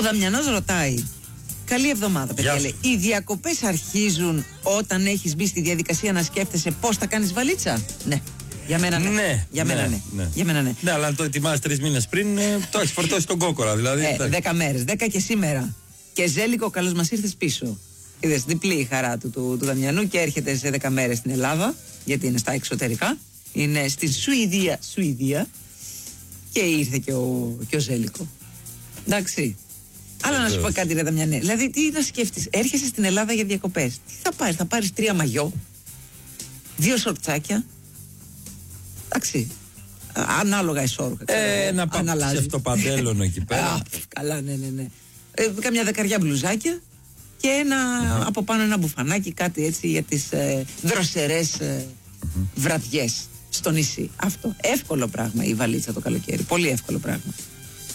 Ο Δαμιανός ρωτάει. Καλή εβδομάδα, παιδιά. Λέει, οι διακοπές αρχίζουν όταν έχεις μπει στη διαδικασία να σκέφτεσαι πώς θα κάνεις βαλίτσα. Ναι. Για μένα ναι. Για μένα ναι. Για μένα ναι. Ναι, αλλά αν το ετοιμάζεις 3 μήνες πριν, το έχεις φορτώσει τον κόκορα. Δηλαδή, 10 μέρες, 10 και σήμερα. Και Ζέλικο, καλώς μας ήρθες πίσω. Είδες, διπλή η χαρά του Δαμιανού και έρχεται σε 10 μέρες στην Ελλάδα, γιατί είναι στα εξωτερικά. Είναι στην Σουηδία. Και ήρθε και ο Ζέλικο. Εντάξει. Αλλά να σου πω κάτι, ρε Δαμιανέ. Δηλαδή, τι να σκέφτεσαι, έρχεσαι στην Ελλάδα για διακοπές. Τι θα πάρεις, θα πάρεις 3 μαγιό, 2 σορτσάκια. Εντάξει. Ανάλογα εσόρουχα. Να πάμε σε αυτό παντέλονο εκεί πέρα. Καλά, ναι. Καμιά 10 μπλουζάκια και από πάνω ένα μπουφανάκι, κάτι έτσι για τις δροσερές βραδιές στο νησί. Αυτό. Εύκολο πράγμα η βαλίτσα το καλοκαίρι. Πολύ εύκολο πράγμα.